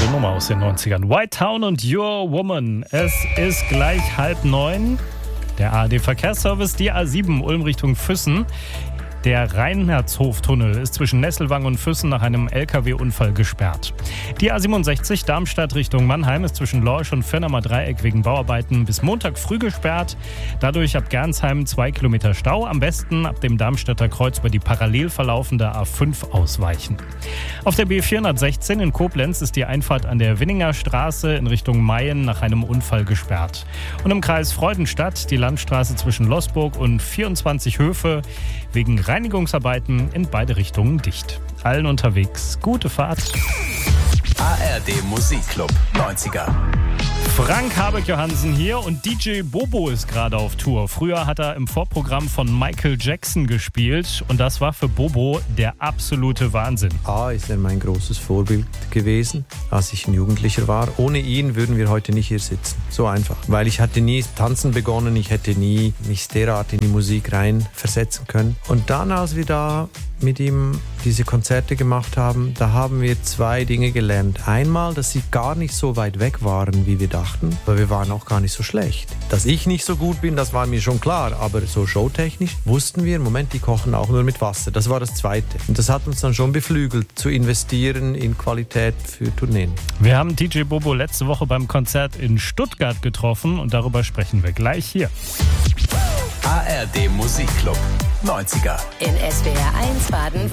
Nummer aus den 90ern. White Town und Your Woman. Es ist gleich 8:30. Der ARD-Verkehrsservice, die A7 Ulm Richtung Füssen. Der Reinherzhof-Tunnel ist zwischen Nesselwang und Füssen nach einem LKW-Unfall gesperrt. Die A67 Darmstadt Richtung Mannheim ist zwischen Lorsch und Firnamer Dreieck wegen Bauarbeiten bis Montag früh gesperrt. Dadurch ab Gernsheim 2 Kilometer Stau. Am besten ab dem Darmstädter Kreuz über die parallel verlaufende A5 ausweichen. Auf der B416 in Koblenz ist die Einfahrt an der Winninger Straße in Richtung Mayen nach einem Unfall gesperrt. Und im Kreis Freudenstadt die Landstraße zwischen Losburg und 24 Höfe wegen Reinigungsarbeiten in beide Richtungen dicht. Allen unterwegs gute Fahrt. ARD Musikclub 90er. Frank Habeck-Johansen hier und DJ Bobo ist gerade auf Tour. Früher hat er im Vorprogramm von Michael Jackson gespielt und das war für Bobo der absolute Wahnsinn. Ist er mein großes Vorbild gewesen, als ich ein Jugendlicher war. Ohne ihn würden wir heute nicht hier sitzen. So einfach. Weil ich hatte nie tanzen begonnen, ich hätte nie mich derart in die Musik rein versetzen können. Und dann, als wir da mit ihm diese Konzerte gemacht haben, da haben wir zwei Dinge gelernt. Einmal, dass sie gar nicht so weit weg waren, wie wir dachten, weil wir waren auch gar nicht so schlecht. Dass ich nicht so gut bin, das war mir schon klar, aber so showtechnisch wussten wir, Moment, die kochen auch nur mit Wasser. Das war das Zweite. Und das hat uns dann schon beflügelt, zu investieren in Qualität für Tourneen. Wir haben DJ Bobo letzte Woche beim Konzert in Stuttgart getroffen und darüber sprechen wir gleich hier. ARD Musikclub 90er. In SWR 1 Baden